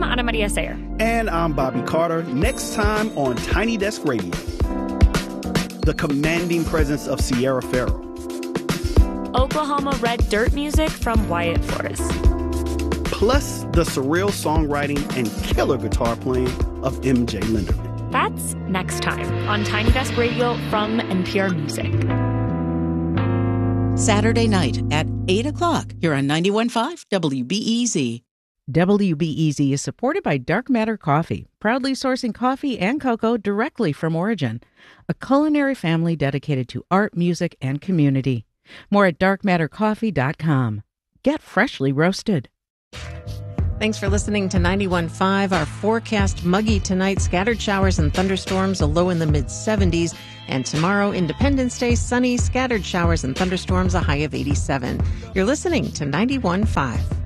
I'm Ana Maria Sayer. And I'm Bobby Carter. Next time on Tiny Desk Radio, the commanding presence of Sierra Farrell. Oklahoma red dirt music from Wyatt Forrest. Plus the surreal songwriting and killer guitar playing of MJ Linderman. That's next time on Tiny Desk Radio from NPR Music. Saturday night at 8 o'clock here on 91.5 WBEZ. WBEZ is supported by Dark Matter Coffee, proudly sourcing coffee and cocoa directly from origin, a culinary family dedicated to art, music, and community. More at darkmattercoffee.com. Get freshly roasted. Thanks for listening to 91.5. Our forecast: muggy tonight, scattered showers and thunderstorms, a low in the mid-70s. And tomorrow, Independence Day, sunny, scattered showers and thunderstorms, a high of 87. You're listening to 91.5.